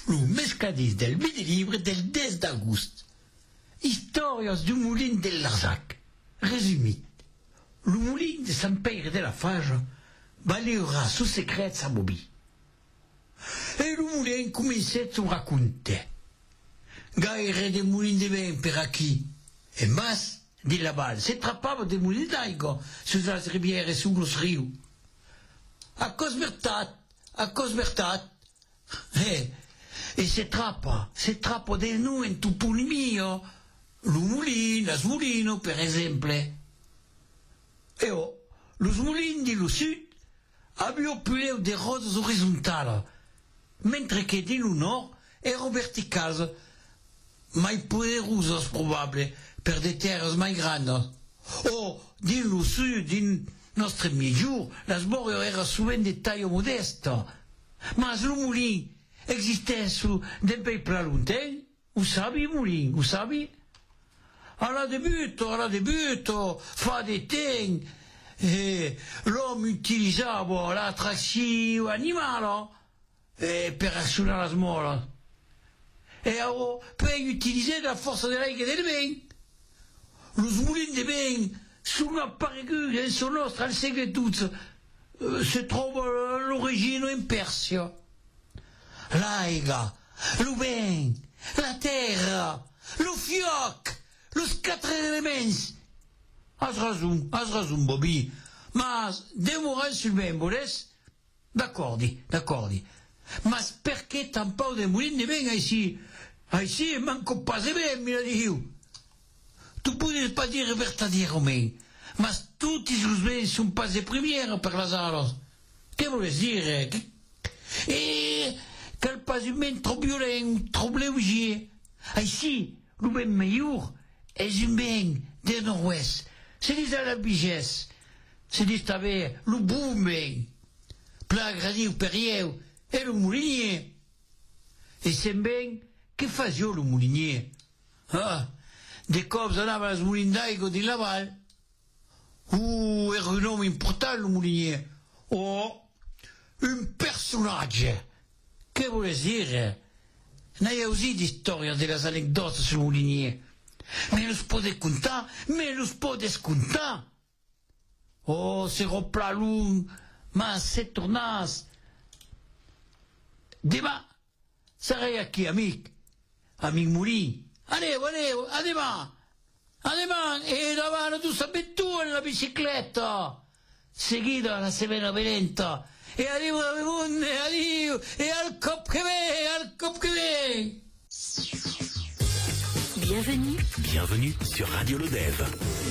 lo mescladis del Vidi Libre del 10 d'agost. Historias du moulin del Larzac. Resumit. Le moulin de Sant Pere de la Fage valera su secrets a Bobby. E le moulin començait son racconte. Gaire de moulin de vent per aquí. E mas, di la Val, se trappava de moulin d'aigua sus las riviere e sus riu. A cos vertat. E se trappa de nu en tu puni mio, lo mulin, las mulino, per exemple. E los mulin di lo sud abbiano puleu de rodes horizontales, mentre che di lo nord ero verticals, mai poderosas probable, per de terres mai grandes. Di lo sud, din nostre miglior, las borio era suvent de taglio modesto, mas lo mulin existait su d'un pays pla lointain, u sabi, mulin, u sabi? Alla debuto, fa de temps, l'homme utilisava l'attrazione animale per assurar las moles. E poi utiliser la forza dell'aigua e del vent. Los moulins de vent sono appareguts en son nostre al segle XII. Se trova l'origine in Persia. L'aigua, lo vent, la terra, lo fioc, los quatre elements. Has raison, Bobby. Mas demorar sul vent, voles? D'accordi. Mas perché tampau de moulin de vent aici? Aici manco pas de vent, mi la diu. Tu puedes pas dire verdaderamente, mas tutti os vents son pas de première per las alas. Che voles dire? Quel pas un vent trop violent, trop léger. Aici, lo vent meilleur és un vent de nord-ouest. Se dis a la bigesse, se dis també lo bon vent. Pla gradiu perieu, e lo moulinier. E sen vent, que fazio lo moulinier? De cops anava als moulins d'aigua di la Val. Era un home important, lo moulinier. Un personatge. Che voles dire? N'hai ausit d'historia de las anecdotes sul moulinier. Me los podes contar. Se ropla lung, mas se tornas. Demà, sarei aquí, amic moulin. Aneu, a demà, e davant tu s'avventura nella bicicletta, seguida la Severa Velenta, e addio, e al cop che ve. Bienvenue sur Radio Lodève.